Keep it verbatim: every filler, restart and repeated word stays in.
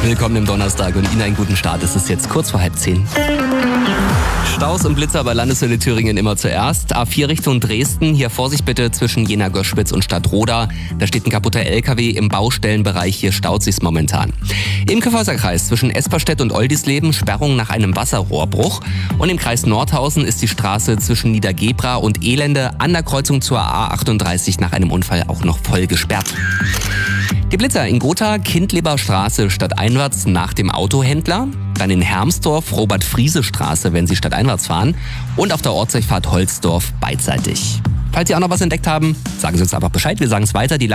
Willkommen im Donnerstag und Ihnen einen guten Start. Es ist jetzt kurz vor halb zehn. Staus und Blitzer bei Landeshölle Thüringen immer zuerst. A vier Richtung Dresden. Hier Vorsicht bitte zwischen Jena-Göschwitz und Stadtroda. Da steht ein kaputter L K W im Baustellenbereich. Hier staut sich's momentan. Im Kyffhäuserkreis zwischen Esperstedt und Oldisleben Sperrung nach einem Wasserrohrbruch. Und im Kreis Nordhausen ist die Straße zwischen Niedergebra und Elende an der Kreuzung zur A achtunddreißig nach einem Unfall auch noch voll gesperrt. Die Blitzer in Gotha, Kindleber Straße stadteinwärts nach dem Autohändler. Dann in Hermsdorf, Robert-Friese-Straße, wenn Sie stadteinwärts fahren. Und auf der Ortsdurchfahrt Holzdorf beidseitig. Falls Sie auch noch was entdeckt haben, sagen Sie uns einfach Bescheid. Wir sagen es weiter. Die